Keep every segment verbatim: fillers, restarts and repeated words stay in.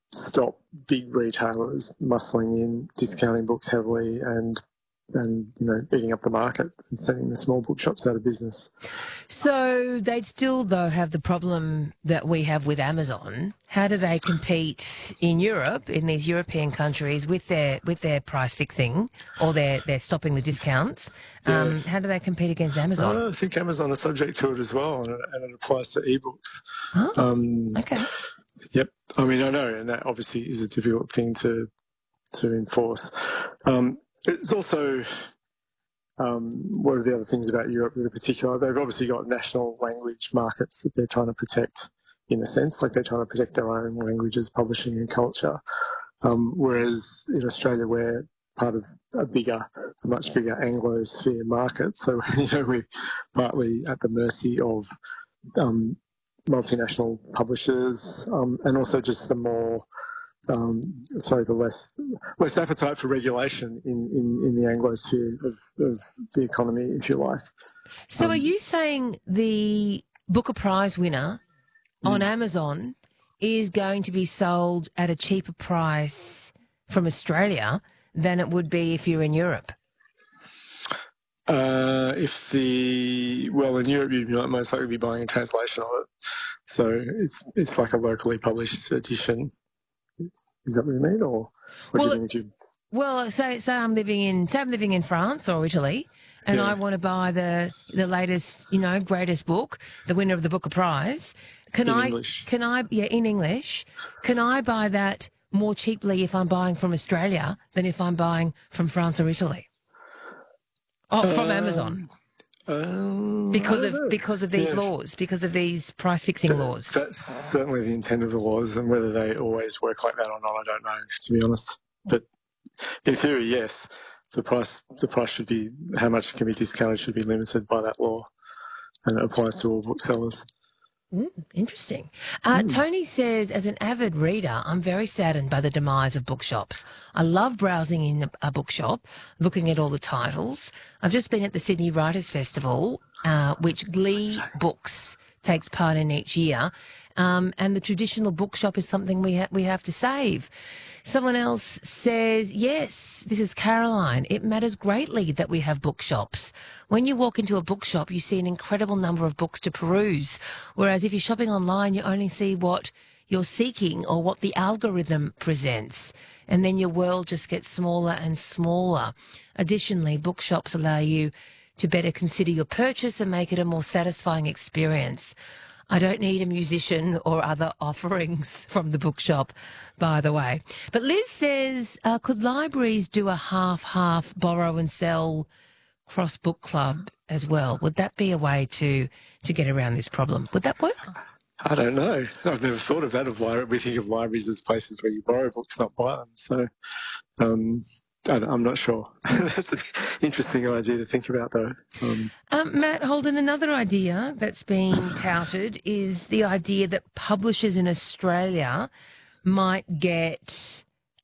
stop big retailers muscling in, discounting books heavily, and and you know eating up the market and sending the small bookshops out of business. So they'd still, though, have the problem that we have with Amazon. How do they compete in Europe, in these European countries, with their with their price fixing or their they're stopping the discounts? Yeah. Um, how do they compete against Amazon? Uh, I think Amazon is subject to it as well, and it, and it applies to ebooks. Oh, Um, okay. Yep. I mean, I know, and that obviously is a difficult thing to to enforce. Um, it's also um, one of the other things about Europe that are particular. They've obviously got national language markets that they're trying to protect, in a sense, like they're trying to protect their own languages, publishing, and culture. Um, whereas in Australia, we're part of a bigger, a much bigger Anglosphere market, so you know we're partly at the mercy of um, multinational publishers, um, and also just the more, um, sorry, the less less appetite for regulation in, in, in the Anglosphere of, of the economy, if you like. So Um, are you saying the Booker Prize winner on mm. Amazon is going to be sold at a cheaper price from Australia than it would be if you're in Europe? Uh, if the well in Europe, you might most likely be buying a translation of it, so it's it's like a locally published edition. Is that what you mean, or what Well, do you mean? You... Well, say, say I'm living in say I'm living in France or Italy, and Yeah. I want to buy the the latest, you know, greatest book, the winner of the Booker Prize. Can In I English. can I yeah in English? Can I buy that more cheaply if I'm buying from Australia than if I'm buying from France or Italy? Oh, from Amazon. Um, um, I Because don't of know. because of these Yeah. laws, because of these price fixing Th- laws. That's certainly the intent of the laws, and whether they always work like that or not, I don't know, to be honest. But in theory, yes, the price the price should be, how much can be discounted should be limited by that law, and it applies to all booksellers. Mm, interesting. Uh, Mm. Tony says, as an avid reader, I'm very saddened by the demise of bookshops. I love browsing in a, a bookshop, looking at all the titles. I've just been at the Sydney Writers' Festival, uh, which Glee Books takes part in each year, um, and the traditional bookshop is something we, ha- we have to save. Someone else says, yes, this is Caroline. It matters greatly that we have bookshops. When you walk into a bookshop, you see an incredible number of books to peruse, whereas if you're shopping online, you only see what you're seeking or what the algorithm presents, and then your world just gets smaller and smaller. Additionally, bookshops allow you to better consider your purchase and make it a more satisfying experience. I don't need a musician or other offerings from the bookshop, by the way. But Liz says, uh, could libraries do a half-half borrow and sell cross book club as well? Would that be a way to, to get around this problem? Would that work? I don't know. I've never thought of that. Of li- we think of libraries as places where you borrow books, not buy them. So um, I, I'm not sure. That's an interesting idea to think about, though. Um, Um, Matt Holden, another idea that's been touted is the idea that publishers in Australia might get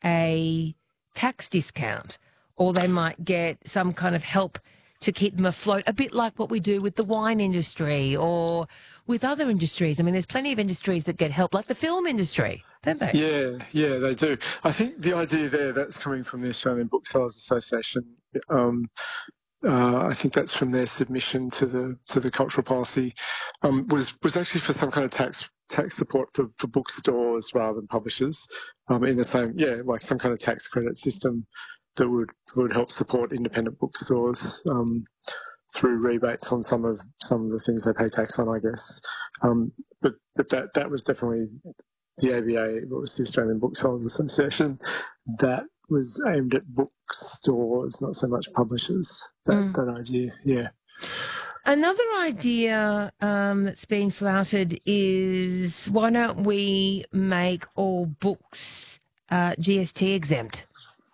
a tax discount, or they might get some kind of help to keep them afloat, a bit like what we do with the wine industry or with other industries. I mean, there's plenty of industries that get help, like the film industry, don't they? Yeah, yeah, they do. I think the idea there, that's coming from the Australian Booksellers Association. Um, uh, I think that's from their submission to the to the cultural policy. Um, was was actually for some kind of tax tax support for, for bookstores rather than publishers. Um, in the same, yeah, like some kind of tax credit system that would would help support independent bookstores um, through rebates on some of some of the things they pay tax on, I guess. Um, but but that that was definitely the A B A, what was the Australian Booksellers Association, that was aimed at bookstores, not so much publishers, that, Mm. that idea, yeah. Another idea um, that's been flouted is why don't we make all books uh, G S T exempt?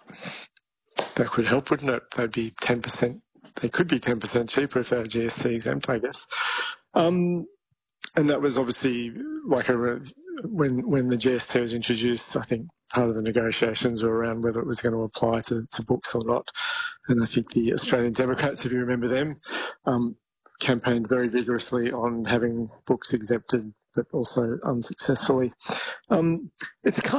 That could help, wouldn't it? They'd be ten percent, they could be ten percent cheaper if they were G S T exempt, I guess. Um, and that was obviously like a, when when the G S T was introduced, I think part of the negotiations were around whether it was going to apply to, to books or not. And I think the Australian Democrats, if you remember them, um, campaigned very vigorously on having books exempted, but also unsuccessfully. Um, it's a kind